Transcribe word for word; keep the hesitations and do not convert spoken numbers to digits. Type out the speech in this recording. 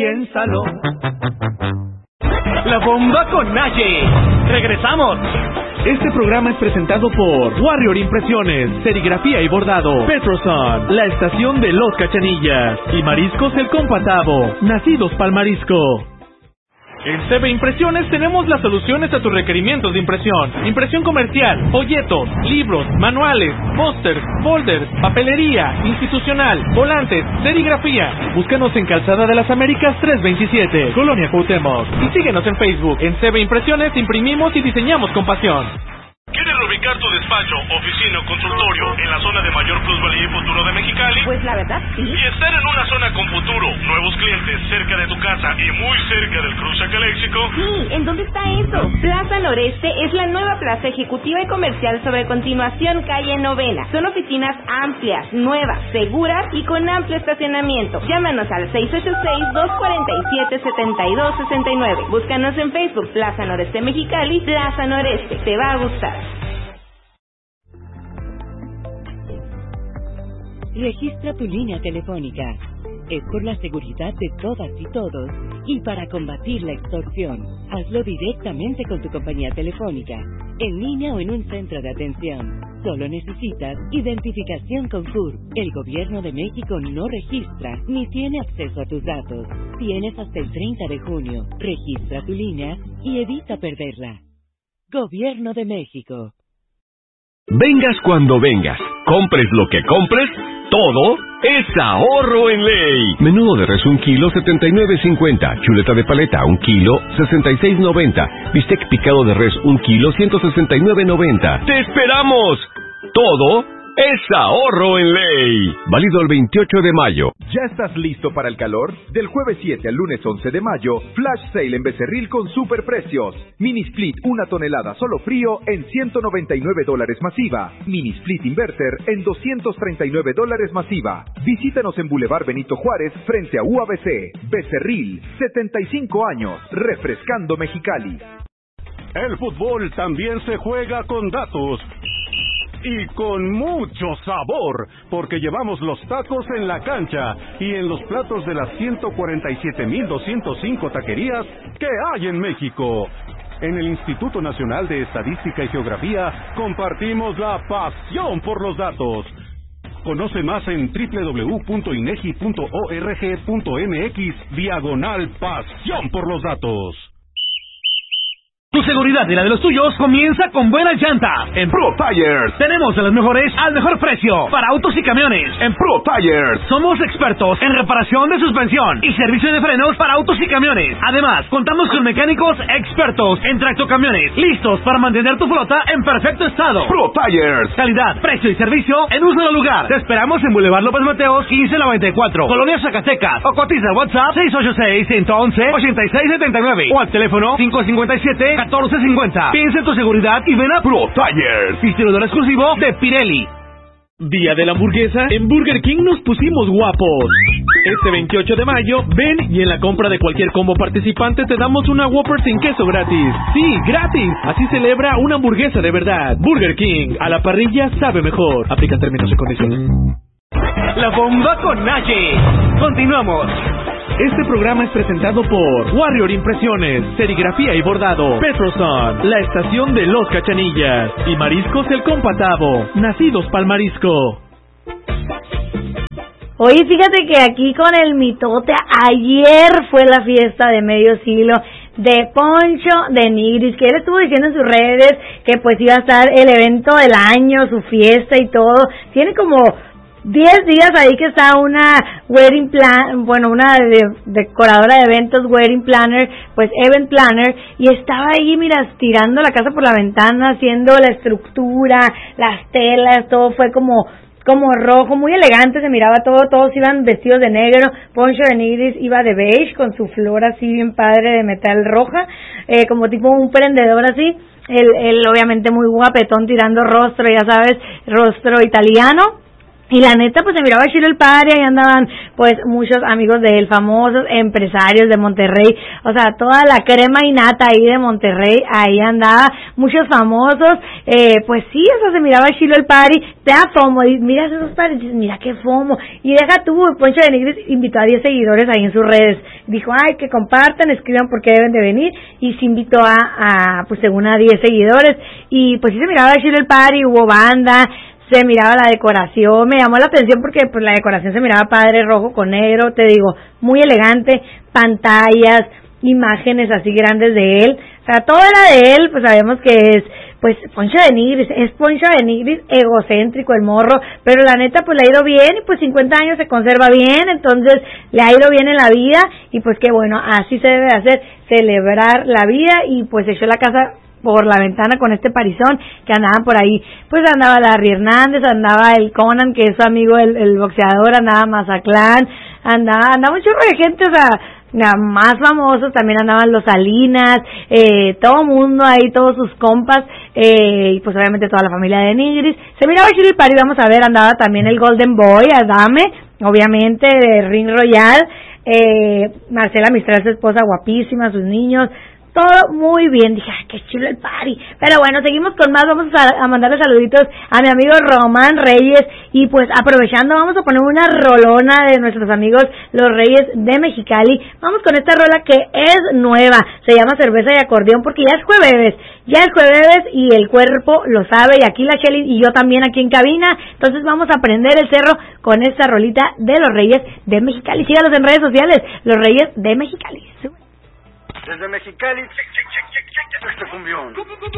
piénsalo. La bomba con Naye. Regresamos. Este programa es presentado por Warrior Impresiones, Serigrafía y Bordado, Petroson, la estación de Los Cachanillas y Mariscos El Compatavo, nacidos pa'l marisco. En C B Impresiones tenemos las soluciones a tus requerimientos de impresión. Impresión comercial, folletos, libros, manuales, pósters, folders, papelería, institucional, volantes, serigrafía. Búscanos en Calzada de las Américas trescientos veintisiete, Colonia Cuauhtémoc. Y síguenos en Facebook. En C B Impresiones imprimimos y diseñamos con pasión. ¿Quieres reubicar tu despacho, oficina o consultorio en la zona de mayor plusvalía y futuro de Mexicali? Pues la verdad, sí. Y estar en una zona con futuro, nuevos clientes, cerca de tu casa y muy cerca del cruce Caléxico. Sí, ¿en dónde está eso? Plaza Noreste es la nueva plaza ejecutiva y comercial sobre Continuación Calle Novena. Son oficinas amplias, nuevas, seguras y con amplio estacionamiento. Llámanos al seis ocho seis, dos cuatro siete, siete dos seis nueve. Búscanos en Facebook, Plaza Noreste Mexicali, Plaza Noreste. Te va a gustar. Registra tu línea telefónica. Es por la seguridad de todas y todos y para combatir la extorsión. Hazlo directamente con tu compañía telefónica, en línea o en un centro de atención. Solo necesitas identificación con C U R. El Gobierno de México no registra ni tiene acceso a tus datos. Tienes hasta el treinta de junio. Registra tu línea y evita perderla. Gobierno de México. Vengas cuando vengas, compres lo que compres, todo es ahorro en ley. Menudo de res un kilo, setenta y nueve cincuenta. Chuleta de paleta un kilo, sesenta y seis noventa. Bistec picado de res un kilo, ciento sesenta y nueve noventa. ¡Te esperamos! Todo es ahorro en ley. Válido el veintiocho de mayo. ¿Ya estás listo para el calor? Del jueves siete al lunes once de mayo, Flash Sale en Becerril con superprecios. Mini Split una tonelada solo frío en ciento noventa y nueve dólares masiva. Mini Split Inverter en doscientos treinta y nueve dólares masiva. Visítanos en Boulevard Benito Juárez frente a U A B C. Becerril, setenta y cinco años, refrescando Mexicali. El fútbol también se juega con datos. Y con mucho sabor, porque llevamos los tacos en la cancha y en los platos de las ciento cuarenta y siete mil doscientos cinco taquerías que hay en México. En el Instituto Nacional de Estadística y Geografía compartimos la pasión por los datos. Conoce más en doble u doble u doble u punto inegi punto org punto mx diagonal pasión por los datos. Tu seguridad y la de los tuyos comienza con buenas llantas. En Pro Tires tenemos a las mejores al mejor precio para autos y camiones. En Pro Tires somos expertos en reparación de suspensión y servicio de frenos para autos y camiones. Además, contamos con mecánicos expertos en tractocamiones, listos para mantener tu flota en perfecto estado. Pro Tires, calidad, precio y servicio en un solo lugar. Te esperamos en Boulevard López Mateos quince noventa y cuatro, Colonia Zacatecas, o cotiza WhatsApp seis ocho seis, uno uno uno, ocho seis siete nueve o al teléfono cinco cinco siete, catorce cincuenta. Piensa en tu seguridad y ven a Pro Tires, distribuidor exclusivo de Pirelli. Día de la hamburguesa, en Burger King nos pusimos guapos. Este veintiocho de mayo, ven y en la compra de cualquier combo participante te damos una Whopper sin queso gratis. Sí, gratis. Así celebra una hamburguesa de verdad. Burger King, a la parrilla sabe mejor. Aplica términos y condiciones. La bomba con Naye. Continuamos. Este programa es presentado por Warrior Impresiones, Serigrafía y Bordado, Petroson, la estación de Los Cachanillas y Mariscos El Compatavo, nacidos pa'l marisco. Oye, fíjate que aquí con el mitote, ayer fue la fiesta de medio siglo de Poncho de Nigris, que él estuvo diciendo en sus redes que pues iba a estar el evento del año, su fiesta y todo. Tiene como diez días ahí que está una wedding plan, bueno, una de, decoradora de eventos, wedding planner, pues event planner, y estaba ahí, mira, tirando la casa por la ventana, haciendo la estructura, las telas, todo fue como como rojo, muy elegante, se miraba todo, todos iban vestidos de negro. Poncho de Nigris iba de beige con su flor así bien padre de metal roja, eh, como tipo un prendedor así. Él, él obviamente muy guapetón tirando rostro, ya sabes, rostro italiano. Y la neta, pues se miraba chido el party, ahí andaban pues muchos amigos de él, famosos, empresarios de Monterrey, o sea, toda la crema y nata ahí de Monterrey, ahí andaba, muchos famosos, eh, pues sí, o sea, se miraba chido el party, te da fomo, y miras esos parties, dices, mira qué fomo, y deja tú, Poncho de Nigris invitó a diez seguidores ahí en sus redes, dijo, ay, que compartan, escriban por qué deben de venir, y se invitó a, a pues según a diez seguidores, y pues sí se miraba chido el party, hubo banda, se miraba la decoración, me llamó la atención porque pues la decoración se miraba padre, rojo con negro, te digo, muy elegante, pantallas, imágenes así grandes de él, o sea, todo era de él, pues sabemos que es, pues, Poncho de Nigris, es Poncho de Nigris, egocéntrico el morro, pero la neta pues le ha ido bien, y pues cincuenta años se conserva bien, entonces le ha ido bien en la vida, y pues qué bueno, así se debe hacer, celebrar la vida, y pues echó la casa por la ventana con este parizón que andaban por ahí, pues andaba Larry Hernández, andaba el Conan, que es su amigo el, el boxeador, andaba Mazatlán, andaba, andaba un chorro de gente, o sea, más famosos, también andaban los Salinas, eh, todo mundo ahí, todos sus compas, eh, y pues obviamente toda la familia de Nigris, se miraba chido el party, vamos a ver, andaba también el Golden Boy, Adame, obviamente, de Ring Royal, eh, Marcela Mistral, su esposa, guapísima, sus niños, todo muy bien, dije, ay, qué chulo el party, pero bueno, seguimos con más, vamos a, a mandarle saluditos a mi amigo Román Reyes, y pues aprovechando, vamos a poner una rolona de nuestros amigos los Reyes de Mexicali, vamos con esta rola que es nueva, se llama Cerveza y Acordeón, porque ya es jueves, ya es jueves y el cuerpo lo sabe, y aquí la Shelly y yo también aquí en cabina, entonces vamos a prender el cerro con esta rolita de los Reyes de Mexicali, sígalos en redes sociales, los Reyes de Mexicali. Desde Mexicali, este cumbión.